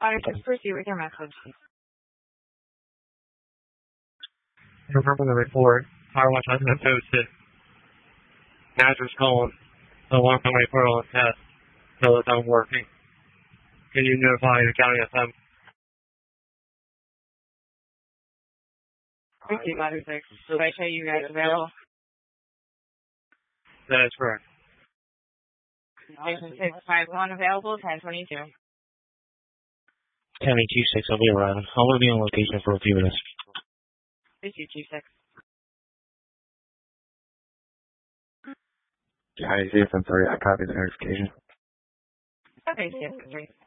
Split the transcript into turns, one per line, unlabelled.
Just proceed with your message.
Remember the report. Power watch has been posted. Manager's calling. The long time wait for a test. So it's not working. Can you notify the county FM?
Proceed, Ladder 6. Did I say you guys available?
That is correct.
Station 651 available, 1022.
County 26, I'll be around. I'm going to be on location for a few minutes.
Issue 26.
Hi, CFM 30. I copied the notification.
Okay, CFM 3.